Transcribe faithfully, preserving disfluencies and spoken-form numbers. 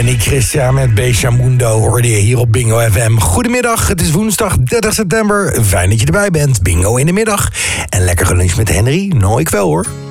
Nick Christian met Bechamundo hoorde je hier op Bingo F M. Goedemiddag, het is woensdag dertig september. Fijn dat je erbij bent. Bingo in de middag. En lekker geluncht met Henry. Nou, ik wel hoor.